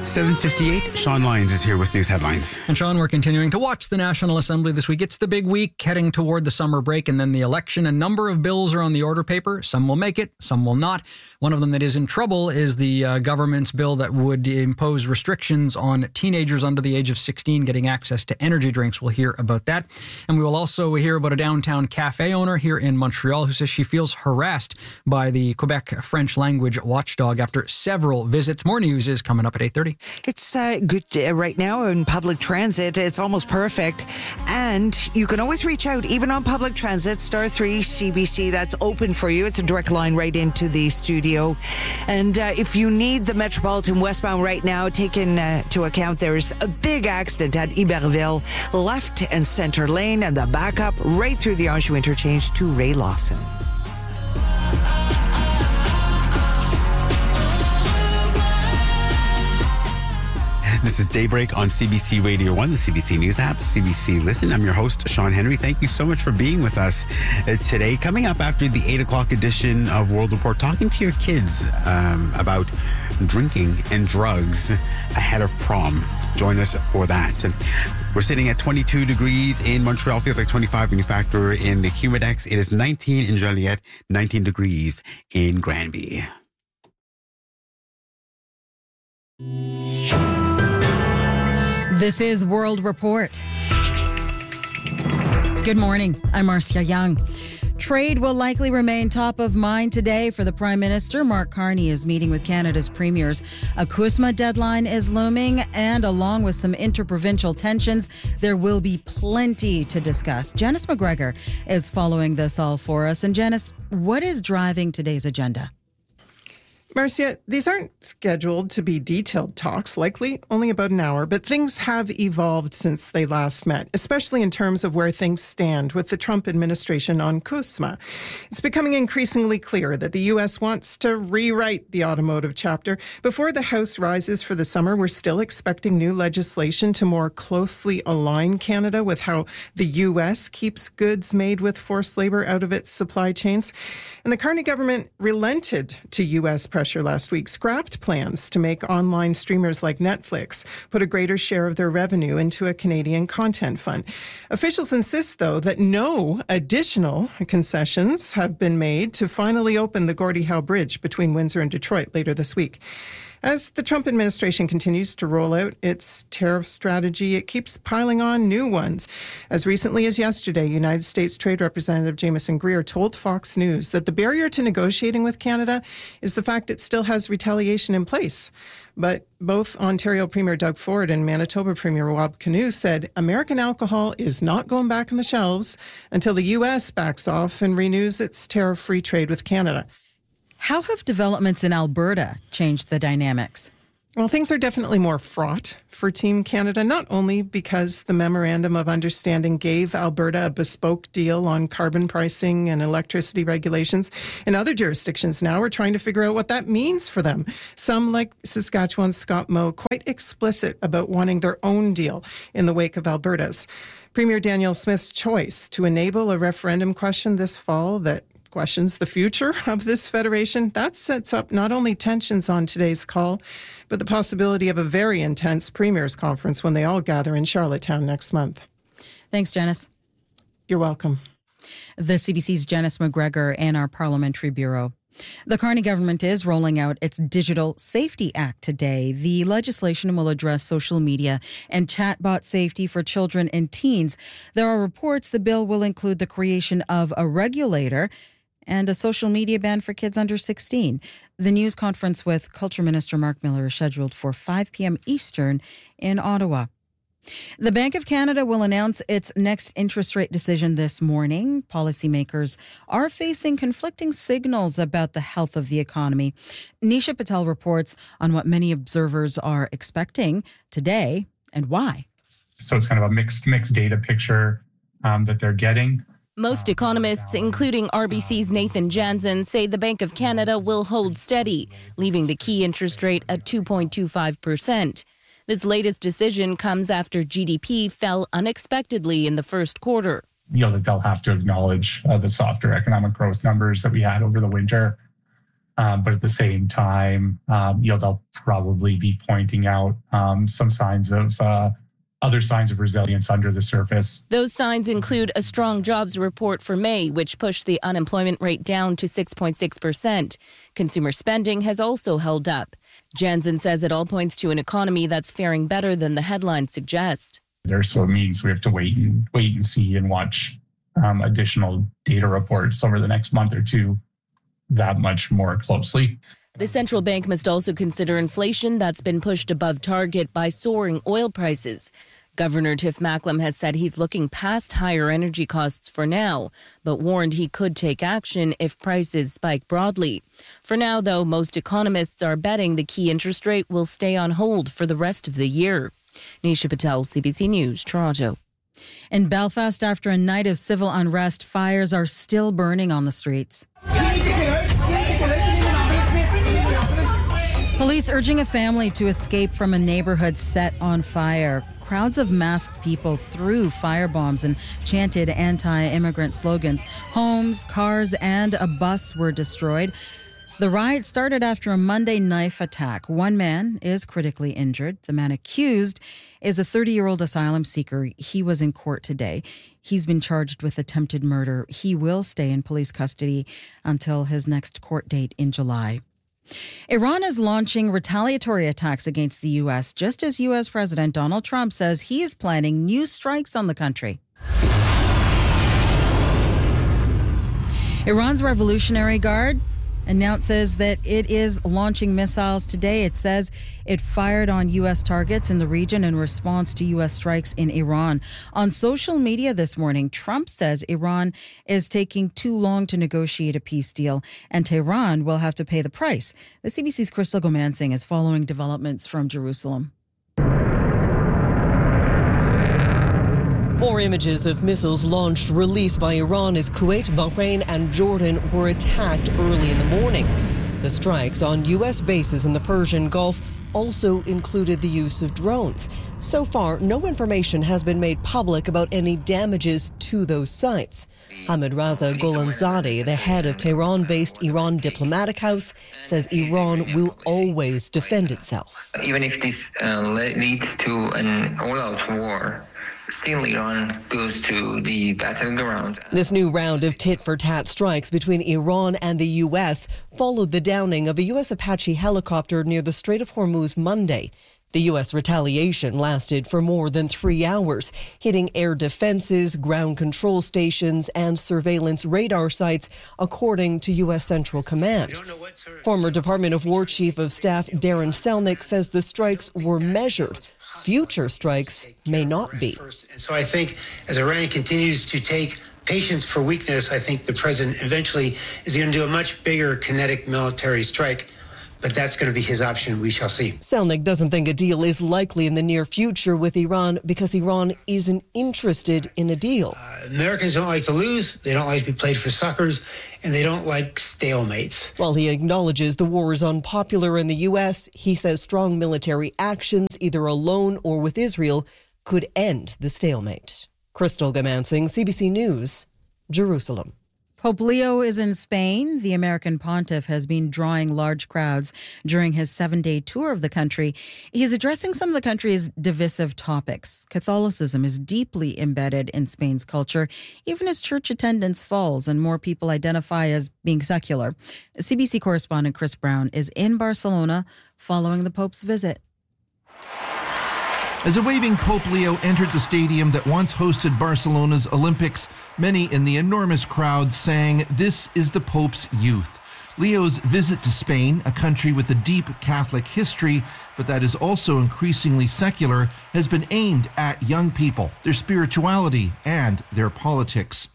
7:58, Sean Lyons is here with news headlines. And Sean, we're continuing to watch the National Assembly this week. It's the big week heading toward the summer break and then the election. A number of bills are on the order paper. Some will make it, some will not. One of them that is in trouble is the government's bill that would impose restrictions on teenagers under the age of 16 getting access to energy drinks. We'll hear about that. And we will also hear about a downtown cafe owner here in Montreal who says she feels harassed by the Quebec French language watchdog after several visits. More news is coming up at 8:30. It's good right now in public transit. It's almost perfect. And you can always reach out, even on public transit, star 3 CBC. That's open for you. It's a direct line right into the studio. And if you need the Metropolitan westbound right now, take into account there's a big accident at Iberville, left and center lane, and the backup right through the Anjou interchange to Ray Lawson. This is Daybreak on CBC Radio 1, the CBC News app, CBC Listen. I'm your host, Sean Henry. Thank you so much for being with us today. Coming up after the 8 o'clock edition of World Report, talking to your kids about drinking and drugs ahead of prom. Join us for that. We're sitting at 22 degrees in Montreal. Feels like 25 when you factor in the Humidex. It is 19 in Joliette, 19 degrees in Granby. This is World Report. Good morning. I'm Marcia Young. Trade will likely remain top of mind today for the Prime Minister. Mark Carney is meeting with Canada's premiers. A CUSMA deadline is looming, and along with some interprovincial tensions, there will be plenty to discuss. Janice McGregor is following this all for us. And Janice, what is driving today's agenda? Marcia, these aren't scheduled to be detailed talks, likely only about an hour, but things have evolved since they last met, especially in terms of where things stand with the Trump administration on CUSMA. It's becoming increasingly clear that the U.S. wants to rewrite the automotive chapter. Before the House rises for the summer, we're still expecting new legislation to more closely align Canada with how the U.S. keeps goods made with forced labor out of its supply chains. And the Carney government relented to U.S. pressure last week, scrapped plans to make online streamers like Netflix put a greater share of their revenue into a Canadian content fund. Officials insist, though, that no additional concessions have been made to finally open the Gordie Howe Bridge between Windsor and Detroit later this week. As the Trump administration continues to roll out its tariff strategy, it keeps piling on new ones. As recently as yesterday, United States Trade Representative Jameson Greer told Fox News that the barrier to negotiating with Canada is the fact it still has retaliation in place. But both Ontario Premier Doug Ford and Manitoba Premier Rob Canoe said American alcohol is not going back on the shelves until the U.S. backs off and renews its tariff-free trade with Canada. How have developments in Alberta changed the dynamics? Well, things are definitely more fraught for Team Canada, not only because the Memorandum of Understanding gave Alberta a bespoke deal on carbon pricing and electricity regulations, and other jurisdictions now are trying to figure out what that means for them. Some, like Saskatchewan's Scott Moe, quite explicit about wanting their own deal in the wake of Alberta's. Premier Danielle Smith's choice to enable a referendum question this fall that questions the future of this federation, that sets up not only tensions on today's call, but the possibility of a very intense Premiers' Conference when they all gather in Charlottetown next month. Thanks, Janice. You're welcome. The CBC's Janice McGregor and our Parliamentary Bureau. The Carney government is rolling out its Digital Safety Act today. The legislation will address social media and chatbot safety for children and teens. There are reports the bill will include the creation of a regulator and a social media ban for kids under 16. The news conference with Culture Minister Mark Miller is scheduled for 5 p.m. Eastern in Ottawa. The Bank of Canada will announce its next interest rate decision this morning. Policymakers are facing conflicting signals about the health of the economy. Nisha Patel reports on what many observers are expecting today and why. So it's kind of a mixed data picture that they're getting. Most economists, including RBC's Nathan Jansen, say the Bank of Canada will hold steady, leaving the key interest rate at 2.25%. This latest decision comes after GDP fell unexpectedly in the first quarter. They'll have to acknowledge the softer economic growth numbers that we had over the winter. But at the same time, they'll probably be pointing out some signs of other signs of resilience under the surface. Those signs include a strong jobs report for May, which pushed the unemployment rate down to 6.6%. Consumer spending has also held up. Jansen says it all points to an economy that's faring better than the headlines suggest. So it means we have to wait and see and watch additional data reports over the next month or two that much more closely. The central bank must also consider inflation that's been pushed above target by soaring oil prices. Governor Tiff Macklem has said he's looking past higher energy costs for now, but warned he could take action if prices spike broadly. For now, though, most economists are betting the key interest rate will stay on hold for the rest of the year. Nisha Patel, CBC News, Toronto. In Belfast, after a night of civil unrest, fires are still burning on the streets. Police urging a family to escape from a neighborhood set on fire. Crowds of masked people threw firebombs and chanted anti-immigrant slogans. Homes, cars, and a bus were destroyed. The riot started after a Monday knife attack. One man is critically injured. The man accused is a 30-year-old asylum seeker. He was in court today. He's been charged with attempted murder. He will stay in police custody until his next court date in July. Iran is launching retaliatory attacks against the U.S., just as U.S. President Donald Trump says he is planning new strikes on the country. Iran's Revolutionary Guard announces that it is launching missiles today. It says it fired on U.S. targets in the region in response to U.S. strikes in Iran. On social media this morning, Trump says Iran is taking too long to negotiate a peace deal, and Tehran will have to pay the price. The CBC's Crystal Gomansing is following developments from Jerusalem. More images of missiles launched, released by Iran as Kuwait, Bahrain and Jordan were attacked early in the morning. The strikes on U.S. bases in the Persian Gulf also included the use of drones. So far, no information has been made public about any damages to those sites. Ahmed Raza Gholamzadeh, the head of Tehran-based Iran Diplomatic House, says Iran will always defend itself. Even if this leads to an all-out war, still Iran goes to the battleground. This new round of tit-for-tat strikes between Iran and the U.S. followed the downing of a U.S. Apache helicopter near the Strait of Hormuz Monday. The U.S. retaliation lasted for more than 3 hours, hitting air defenses, ground control stations, and surveillance radar sites, according to U.S. Central Command. Former Department of War Chief of Staff Darren Selnick says the strikes were measured. Future strikes may not be. And so I think as Iran continues to take patience for weakness, I think the president eventually is going to do a much bigger kinetic military strike. But that's going to be his option. We shall see. Selnick doesn't think a deal is likely in the near future with Iran because Iran isn't interested in a deal. Americans don't like to lose. They don't like to be played for suckers. And they don't like stalemates. While he acknowledges the war is unpopular in the U.S., he says strong military actions, either alone or with Israel, could end the stalemate. Crystal Gomansing, CBC News, Jerusalem. Pope Leo is in Spain. The American pontiff has been drawing large crowds during his 7-day tour of the country. He's addressing some of the country's divisive topics. Catholicism is deeply embedded in Spain's culture, even as church attendance falls and more people identify as being secular. CBC correspondent Chris Brown is in Barcelona following the Pope's visit. As a waving Pope Leo entered the stadium that once hosted Barcelona's Olympics, many in the enormous crowd sang, "This is the Pope's youth." Leo's visit to Spain, a country with a deep Catholic history, but that is also increasingly secular, has been aimed at young people, their spirituality, and their politics.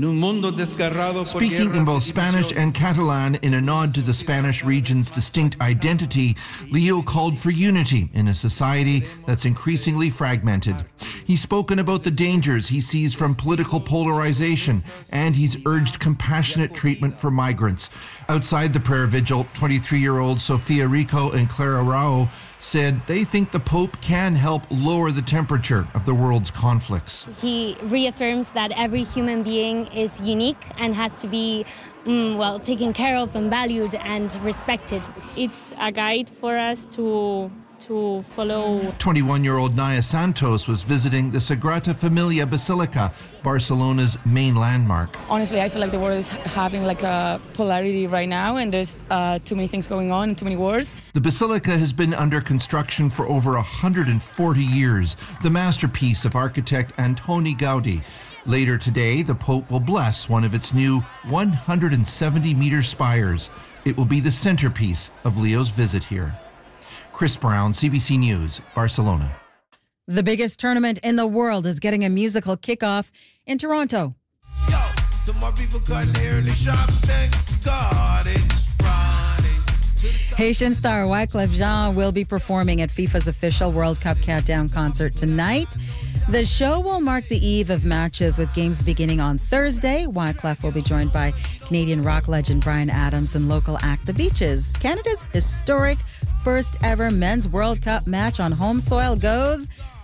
Speaking in both Spanish and Catalan in a nod to the Spanish region's distinct identity, Leo called for unity in a society that's increasingly fragmented. He's spoken about the dangers he sees from political polarization, and he's urged compassionate treatment for migrants. Outside the prayer vigil, 23-year-old Sofia Rico and Clara Rao said they think the Pope can help lower the temperature of the world's conflicts. He reaffirms that every human being is unique and has to be taken care of and valued and respected. It's a guide for us to follow. 21-year-old Naya Santos was visiting the Sagrada Familia Basilica, Barcelona's main landmark. Honestly, I feel like the world is having like a polarity right now, and there's too many things going on, too many wars. The basilica has been under construction for over 140 years, the masterpiece of architect Antoni Gaudi. Later today, the Pope will bless one of its new 170-meter spires. It will be the centerpiece of Leo's visit here. Chris Brown, CBC News, Barcelona. The biggest tournament in the world is getting a musical kickoff in Toronto. Yo, so more people cutting hair in the shops, thank God it's Friday. Haitian star Wyclef Jean will be performing at FIFA's official World Cup countdown concert tonight. The show will mark the eve of matches with games beginning on Thursday. Wyclef will be joined by Canadian rock legend Bryan Adams and local act The Beaches. Canada's historic first ever men's World Cup match on home soil goes